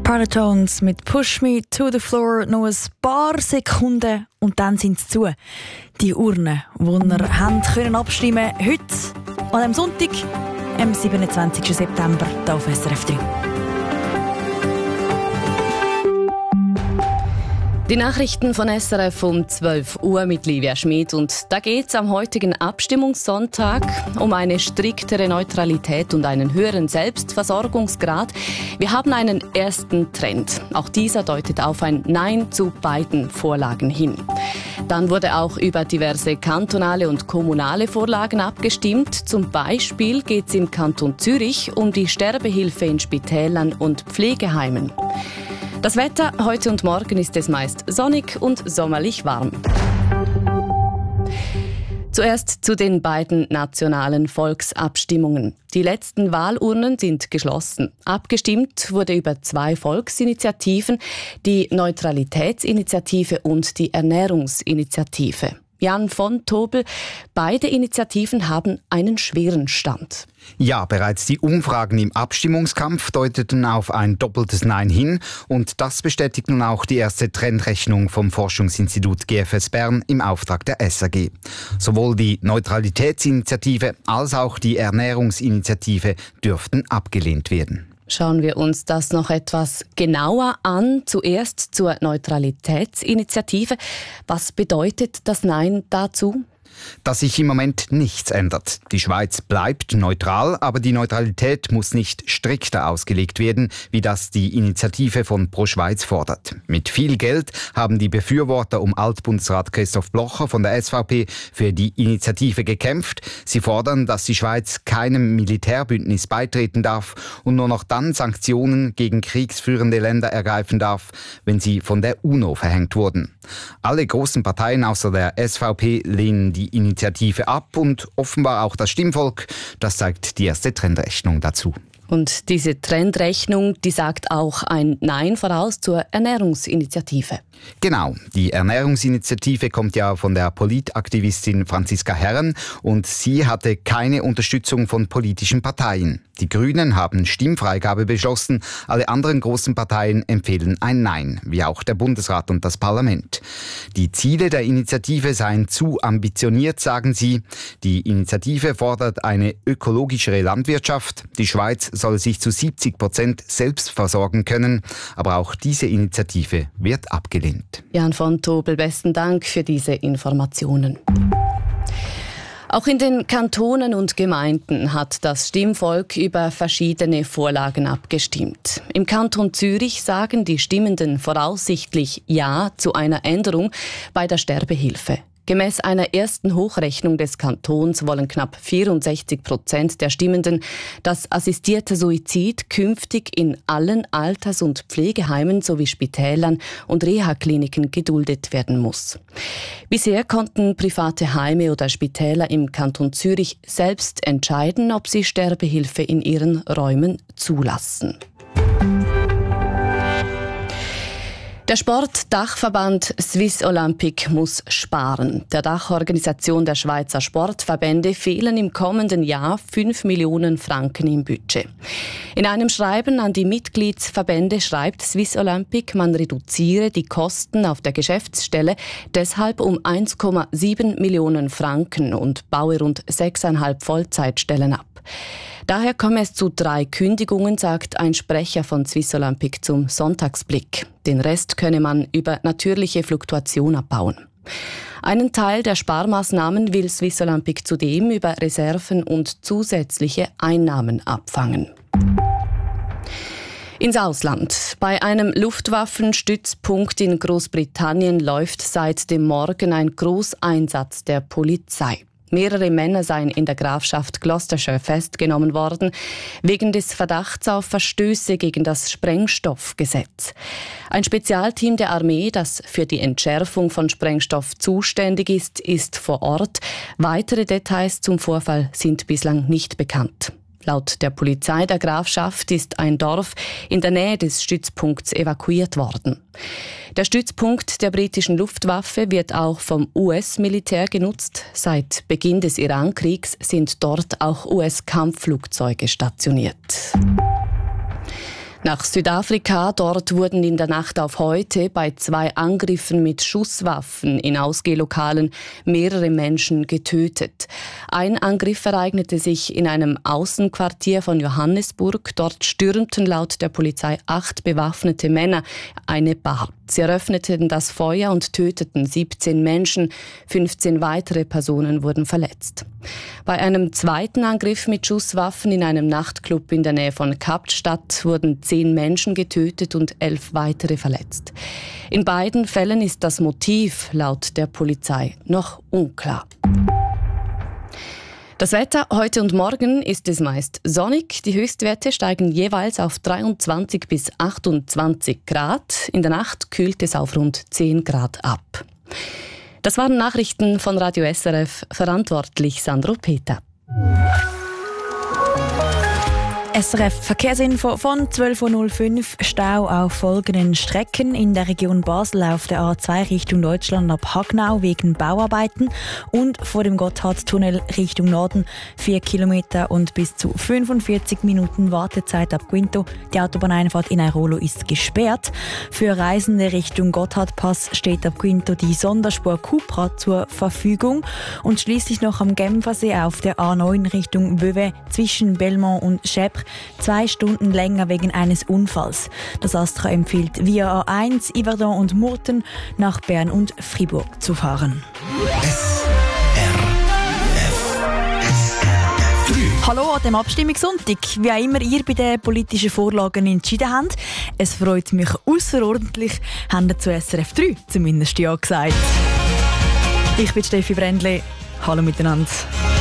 Paratones mit «Push Me to the Floor» noch ein paar Sekunden und dann sind sie zu. Die Urnen, die ihr habt können abstimmen heute, an dem Sonntag, am 27. September, hier auf SRF 3. Die Nachrichten von SRF um 12 Uhr mit Livia Schmid. Und da geht es am heutigen Abstimmungssonntag um eine striktere Neutralität und einen höheren Selbstversorgungsgrad. Wir haben einen ersten Trend. Auch dieser deutet auf ein Nein zu beiden Vorlagen hin. Dann wurde auch über diverse kantonale und kommunale Vorlagen abgestimmt. Zum Beispiel geht es im Kanton Zürich um die Sterbehilfe in Spitälern und Pflegeheimen. Das Wetter heute und morgen ist es meist sonnig und sommerlich warm. Zuerst zu den beiden nationalen Volksabstimmungen. Die letzten Wahlurnen sind geschlossen. Abgestimmt wurde über 2 Volksinitiativen, die Neutralitätsinitiative und die Ernährungsinitiative. Jan von Tobel, beide Initiativen haben einen schweren Stand. Ja, bereits die Umfragen im Abstimmungskampf deuteten auf ein doppeltes Nein hin und das bestätigt nun auch die erste Trendrechnung vom Forschungsinstitut GFS Bern im Auftrag der SAG. Sowohl die Neutralitätsinitiative als auch die Ernährungsinitiative dürften abgelehnt werden. Schauen wir uns das noch etwas genauer an. Zuerst zur Neutralitätsinitiative. Was bedeutet das Nein dazu? Dass sich im Moment nichts ändert. Die Schweiz bleibt neutral, aber die Neutralität muss nicht strikter ausgelegt werden, wie das die Initiative von Pro Schweiz fordert. Mit viel Geld haben die Befürworter um Altbundesrat Christoph Blocher von der SVP für die Initiative gekämpft. Sie fordern, dass die Schweiz keinem Militärbündnis beitreten darf und nur noch dann Sanktionen gegen kriegsführende Länder ergreifen darf, wenn sie von der UNO verhängt wurden. Alle großen Parteien außer der SVP lehnen die Initiative ab und offenbar auch das Stimmvolk. Das zeigt die erste Trendrechnung dazu. Und diese Trendrechnung, die sagt auch ein Nein voraus zur Ernährungsinitiative. Genau, die Ernährungsinitiative kommt ja von der Politaktivistin Franziska Herren und sie hatte keine Unterstützung von politischen Parteien. Die Grünen haben Stimmfreigabe beschlossen, alle anderen großen Parteien empfehlen ein Nein, wie auch der Bundesrat und das Parlament. Die Ziele der Initiative seien zu ambitioniert, sagen sie. Die Initiative fordert eine ökologischere Landwirtschaft. Die Schweiz soll sich zu 70% selbst versorgen können, aber auch diese Initiative wird abgelehnt. Jan von Tobel, besten Dank für diese Informationen. Auch in den Kantonen und Gemeinden hat das Stimmvolk über verschiedene Vorlagen abgestimmt. Im Kanton Zürich sagen die Stimmenden voraussichtlich Ja zu einer Änderung bei der Sterbehilfe. Gemäss einer ersten Hochrechnung des Kantons wollen knapp 64% der Stimmenden, dass assistierter Suizid künftig in allen Alters- und Pflegeheimen sowie Spitälern und Reha-Kliniken geduldet werden muss. Bisher konnten private Heime oder Spitäler im Kanton Zürich selbst entscheiden, ob sie Sterbehilfe in ihren Räumen zulassen. Der Sportdachverband Swiss Olympic muss sparen. Der Dachorganisation der Schweizer Sportverbände fehlen im kommenden Jahr 5 Millionen Franken im Budget. In einem Schreiben an die Mitgliedsverbände schreibt Swiss Olympic, man reduziere die Kosten auf der Geschäftsstelle deshalb um 1,7 Millionen Franken und baue rund 6,5 Vollzeitstellen ab. Daher komme es zu 3 Kündigungen, sagt ein Sprecher von Swiss Olympic zum Sonntagsblick. Den Rest könne man über natürliche Fluktuation abbauen. Einen Teil der Sparmaßnahmen will Swiss Olympic zudem über Reserven und zusätzliche Einnahmen abfangen. Ins Ausland. Bei einem Luftwaffenstützpunkt in Großbritannien läuft seit dem Morgen ein Großeinsatz der Polizei. Mehrere Männer seien in der Grafschaft Gloucestershire festgenommen worden, wegen des Verdachts auf Verstöße gegen das Sprengstoffgesetz. Ein Spezialteam der Armee, das für die Entschärfung von Sprengstoff zuständig ist, ist vor Ort. Weitere Details zum Vorfall sind bislang nicht bekannt. Laut der Polizei der Grafschaft ist ein Dorf in der Nähe des Stützpunkts evakuiert worden. Der Stützpunkt der britischen Luftwaffe wird auch vom US-Militär genutzt. Seit Beginn des Iran-Kriegs sind dort auch US-Kampfflugzeuge stationiert. Nach Südafrika, dort wurden in der Nacht auf heute bei 2 Angriffen mit Schusswaffen in Ausgehlokalen mehrere Menschen getötet. Ein Angriff ereignete sich in einem Außenquartier von Johannesburg. Dort stürmten laut der Polizei 8 bewaffnete Männer eine Bar. Sie eröffneten das Feuer und töteten 17 Menschen. 15 weitere Personen wurden verletzt. Bei einem zweiten Angriff mit Schusswaffen in einem Nachtclub in der Nähe von Kapstadt wurden 10 Menschen getötet und 11 weitere verletzt. In beiden Fällen ist das Motiv laut der Polizei noch unklar. Das Wetter heute und morgen ist es meist sonnig. Die Höchstwerte steigen jeweils auf 23 bis 28 Grad. In der Nacht kühlt es auf rund 10 Grad ab. Das waren Nachrichten von Radio SRF, verantwortlich Sandro Peter. SRF Verkehrsinfo von 12.05 Uhr. Stau auf folgenden Strecken in der Region Basel auf der A2 Richtung Deutschland ab Hagnau wegen Bauarbeiten und vor dem Gotthardtunnel Richtung Norden 4 Kilometer und bis zu 45 Minuten Wartezeit ab Quinto. Die Autobahneinfahrt in Airolo ist gesperrt. Für Reisende Richtung Gotthardpass steht ab Quinto die Sonderspur Cupra zur Verfügung und schließlich noch am Genfersee auf der A9 Richtung Vevey zwischen Belmont und Chèvres 2 Stunden länger wegen eines Unfalls. Das Astra empfiehlt via A1, Yverdon und Murten nach Bern und Fribourg zu fahren. Hallo an dem Abstimmungssonntag. Wie auch immer ihr bei den politischen Vorlagen entschieden habt, es freut mich außerordentlich, habt ihr zu SRF 3 zumindest ja gesagt. Ich bin Steffi Brändli. Hallo miteinander.